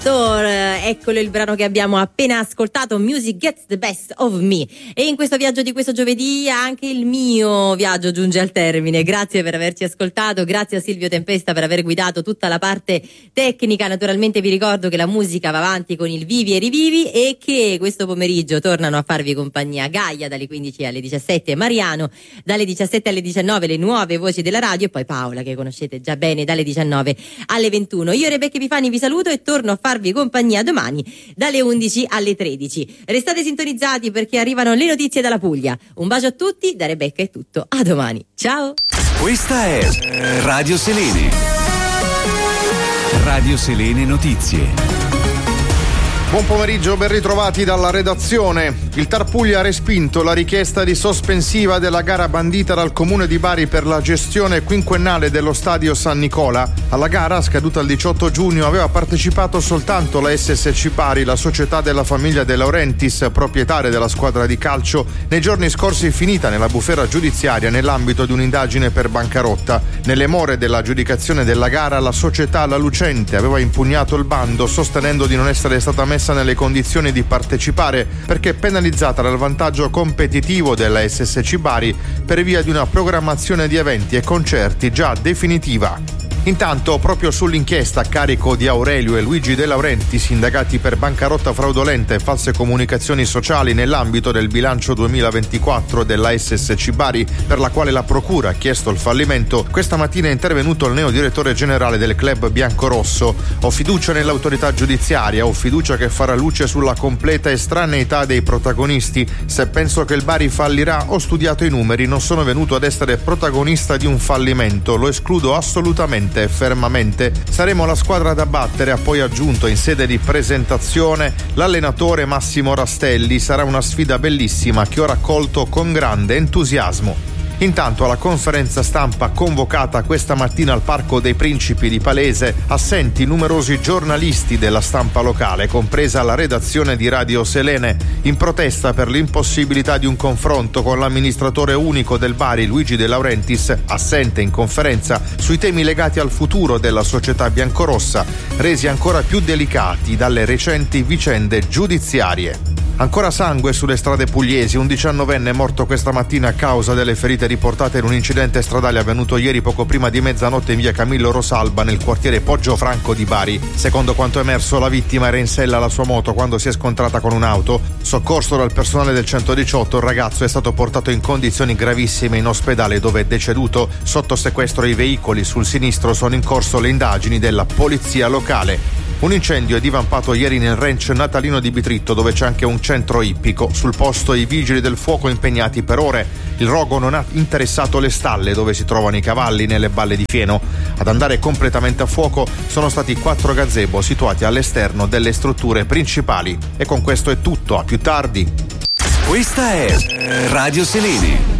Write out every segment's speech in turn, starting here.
Eccolo il brano che abbiamo appena ascoltato, Music Gets the Best of Me. E in questo viaggio di questo giovedì anche il mio viaggio giunge al termine. Grazie per averci ascoltato, grazie a Silvio Tempesta per aver guidato tutta la parte tecnica. Naturalmente vi ricordo che la musica va avanti con il Vivi e Rivivi e che questo pomeriggio tornano a farvi compagnia Gaia dalle 15 alle 17, Mariano dalle 17 alle 19, le nuove voci della radio, e poi Paola, che conoscete già bene, dalle 19 alle 21. Io Rebecca Epifani vi saluto e torno a farvi compagnia domani dalle 11 alle 13. Restate sintonizzati perché arrivano le notizie dalla Puglia. Un bacio a tutti, da Rebecca è tutto, a domani, ciao. Questa è Radio Selene. Radio Selene Notizie. Buon pomeriggio, ben ritrovati dalla redazione. Il TAR Puglia ha respinto la richiesta di sospensiva della gara bandita dal Comune di Bari per la gestione quinquennale dello Stadio San Nicola. Alla gara, scaduta il 18 giugno, aveva partecipato soltanto la SSC Bari, la società della famiglia De Laurentiis, proprietaria della squadra di calcio, nei giorni scorsi finita nella bufera giudiziaria nell'ambito di un'indagine per bancarotta. Nelle more dell'aggiudicazione della gara, la società La Lucente aveva impugnato il bando sostenendo di non essere stata messa nelle condizioni di partecipare perché penalizzata dal vantaggio competitivo della SSC Bari per via di una programmazione di eventi e concerti già definitiva. Intanto, proprio sull'inchiesta a carico di Aurelio e Luigi De Laurentiis, indagati per bancarotta fraudolenta e false comunicazioni sociali nell'ambito del bilancio 2024 della SSC Bari, per la quale la procura ha chiesto il fallimento, questa mattina è intervenuto il neodirettore generale del club biancorosso. Ho fiducia nell'autorità giudiziaria, ho fiducia che farà luce sulla completa estraneità dei protagonisti. Se penso che il Bari fallirà, ho studiato i numeri, non sono venuto ad essere protagonista di un fallimento, lo escludo assolutamente e fermamente. Saremo la squadra da battere, ha poi aggiunto in sede di presentazione l'allenatore Massimo Rastelli. Sarà una sfida bellissima che ho raccolto con grande entusiasmo. Intanto, alla conferenza stampa convocata questa mattina al Parco dei Principi di Palese, assenti numerosi giornalisti della stampa locale, compresa la redazione di Radio Selene, in protesta per l'impossibilità di un confronto con l'amministratore unico del Bari, Luigi De Laurentiis, assente in conferenza, sui temi legati al futuro della società biancorossa, resi ancora più delicati dalle recenti vicende giudiziarie. Ancora sangue sulle strade pugliesi, un 19enne è morto questa mattina a causa delle ferite riportate in un incidente stradale avvenuto ieri poco prima di mezzanotte in via Camillo Rosalba nel quartiere Poggio-Franco di Bari. Secondo quanto emerso, la vittima era in sella alla sua moto quando si è scontrata con un'auto. Soccorso dal personale del 118, il ragazzo è stato portato in condizioni gravissime in ospedale dove è deceduto. Sotto sequestro i veicoli, sul sinistro sono in corso le indagini della polizia locale. Un incendio è divampato ieri nel ranch natalino di Bitritto, dove c'è anche un centro ippico. Sul posto i vigili del fuoco impegnati per ore. Il rogo non ha interessato le stalle dove si trovano i cavalli nelle balle di fieno. Ad andare completamente a fuoco sono stati 4 gazebo situati all'esterno delle strutture principali. E con questo è tutto, a più tardi. Questa è Radio Selene.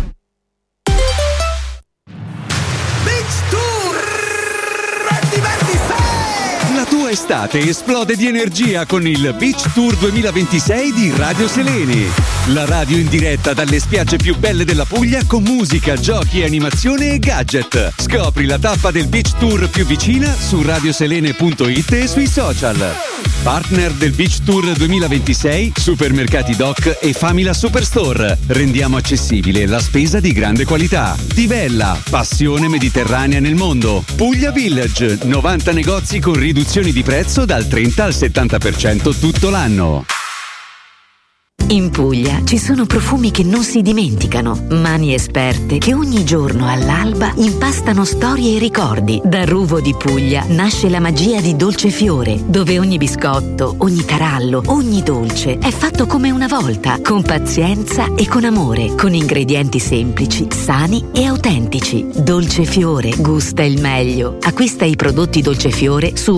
La tua estate esplode di energia con il Beach Tour 2026 di Radio Selene. La radio in diretta dalle spiagge più belle della Puglia con musica, giochi, animazione e gadget. Scopri la tappa del Beach Tour più vicina su radioselene.it e sui social. Partner del Beach Tour 2026, Supermercati Doc e Famila Superstore. Rendiamo accessibile la spesa di grande qualità. Tivella, passione mediterranea nel mondo. Puglia Village, 90 negozi con riduzioni di prezzo dal 30 al 70% tutto l'anno. In Puglia ci sono profumi che non si dimenticano, mani esperte che ogni giorno all'alba impastano storie e ricordi. Da Ruvo di Puglia nasce la magia di Dolce Fiore, dove ogni biscotto, ogni tarallo, ogni dolce è fatto come una volta, con pazienza e con amore, con ingredienti semplici, sani e autentici. Dolce Fiore gusta il meglio. Acquista i prodotti Dolce Fiore su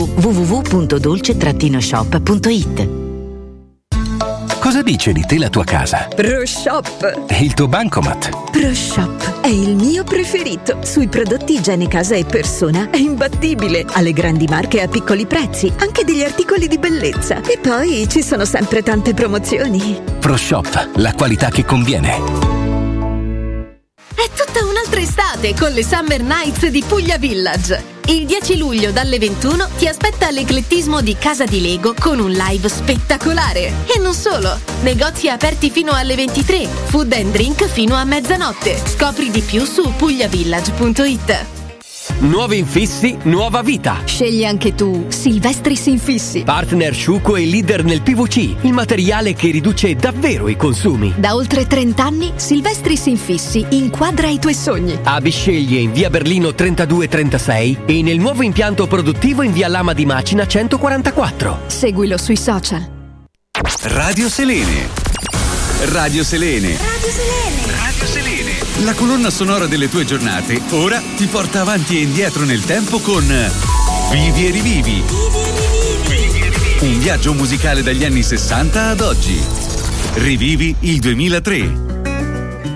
www.dolce-shop.it. Cosa dice di te la tua casa? ProShop. E il tuo bancomat? ProShop è il mio preferito. Sui prodotti igiene casa e persona è imbattibile. Ha le grandi marche a piccoli prezzi, anche degli articoli di bellezza. E poi ci sono sempre tante promozioni. ProShop, la qualità che conviene. È tutta un'altra estate con le Summer Nights di Puglia Village. Il 10 luglio dalle 21 ti aspetta l'eclettismo di Casa di Lego con un live spettacolare. E non solo, negozi aperti fino alle 23, food and drink fino a mezzanotte. Scopri di più su pugliavillage.it. Nuovi infissi, nuova vita. Scegli anche tu Silvestris Infissi. Partner Sciuco e leader nel PVC, il materiale che riduce davvero i consumi. Da oltre 30 anni Silvestris Infissi inquadra i tuoi sogni. A Bisceglie in via Berlino 3236 e nel nuovo impianto produttivo in via Lama di Macina 144. Seguilo sui social. Radio Selene. Radio Selene. Radio Selene. Radio Selene. La colonna sonora delle tue giornate ora ti porta avanti e indietro nel tempo con Vivi e rivivi. Un viaggio musicale dagli anni 60 ad oggi. Rivivi il 2003.